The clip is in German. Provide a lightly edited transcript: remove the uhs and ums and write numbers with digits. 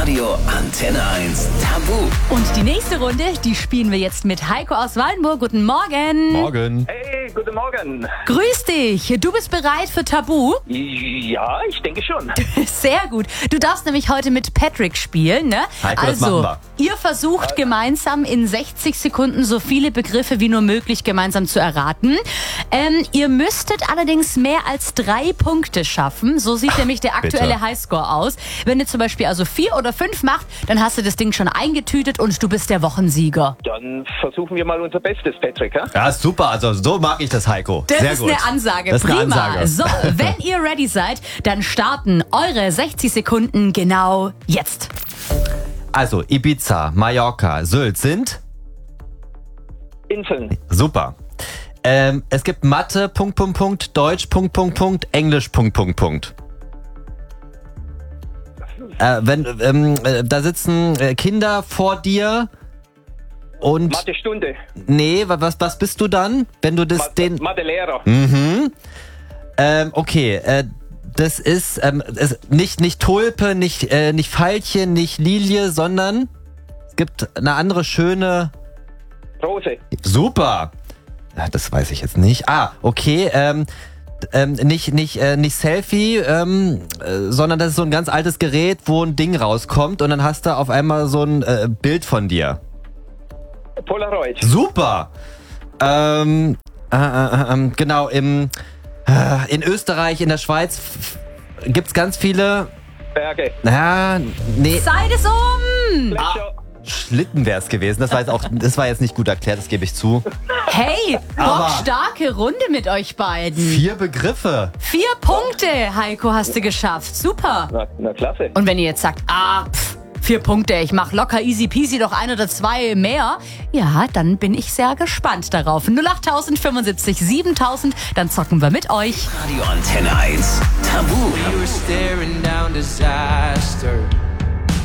Radio Antenne 1 Tabu. Und die nächste Runde, die spielen wir jetzt mit Heiko aus Waldenburg. Guten Morgen. Morgen. Hey, guten Morgen. Grüß dich. Du bist bereit für Tabu? Ja, ich denke schon. Sehr gut. Du darfst nämlich heute mit Patrick spielen, ne? Heiko, das also, machen ihr versucht gemeinsam in 60 Sekunden so viele Begriffe wie nur möglich gemeinsam zu erraten. Ihr müsstet allerdings mehr als 3 Punkte schaffen. So sieht nämlich der aktuelle bitte. Highscore aus. Wenn ihr zum Beispiel also 4 oder 5 macht, dann hast du das Ding schon eingetütet und du bist der Wochensieger. Dann versuchen wir mal unser Bestes, Patrick. Ja? Ja, super. Also so mag ich das, Heiko. Das Sehr ist gut. eine Ansage. Das ist Prima. eine Ansage. So, wenn ihr ready seid, dann starten eure 60 Sekunden genau jetzt. Also Ibiza, Mallorca, Sylt sind Inseln. super. Es gibt Mathe, Deutsch, Englisch, da sitzen Kinder vor dir und... Mathe-Stunde. Nee, was bist du dann, wenn du das Mathe-Lehrer. Okay, das ist nicht Tulpe, nicht Veilchen, nicht Lilie, sondern es gibt eine andere schöne... Rose. Super! Ja, das weiß ich jetzt nicht. Okay, nicht Selfie, sondern das ist so ein ganz altes Gerät, wo ein Ding rauskommt und dann hast du auf einmal so ein Bild von dir. Polaroid. Super! Genau, in Österreich, in der Schweiz gibt's ganz viele... Berge. Nee, Zeit ist um! Gletscher. Schlitten wäre es gewesen. Das war jetzt nicht gut erklärt, das gebe ich zu. Hey, Aber- starke Runde mit euch beiden. 4 Begriffe. 4 Punkte, Heiko, hast du geschafft. Super. Na klasse. Und wenn ihr jetzt sagt, 4 Punkte, ich mach locker easy peasy doch 1 oder 2 mehr, ja, dann bin ich sehr gespannt darauf. 08.000 75 7000, dann zocken wir mit euch. Radio Antenne 1 Tabu. We were staring down disaster.